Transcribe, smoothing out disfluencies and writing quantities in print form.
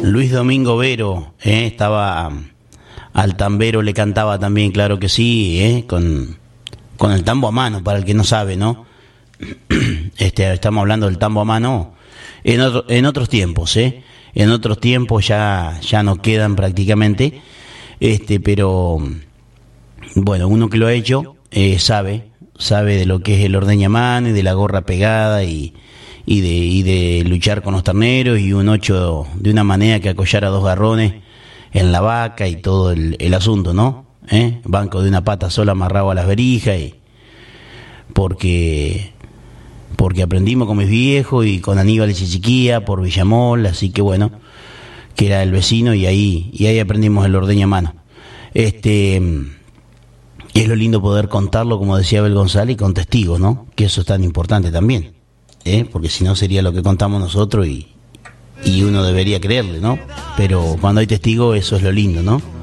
Luis Domingo Vero, estaba al tambero, le cantaba también, claro que sí, con el tambo a mano, para el que no sabe, ¿no? Estamos hablando del tambo a mano en otros tiempos, en otros tiempos ya no quedan prácticamente, pero bueno, uno que lo ha hecho sabe de lo que es el ordeña a mano y de la gorra pegada y de luchar con los terneros y un 8 de una manera que acollara 2 garrones en la vaca y todo el asunto, ¿no? Banco de una pata sola amarrado a las verijas y porque aprendimos con mis viejos y con Aníbal y Chichiquía por Villamol, así que bueno, que era el vecino y ahí aprendimos el ordeña a mano. Es lo lindo poder contarlo, como decía Abel González, con testigos, ¿no? Que eso es tan importante también, porque si no sería lo que contamos nosotros y uno debería creerle, ¿no? Pero cuando hay testigos eso es lo lindo, ¿no?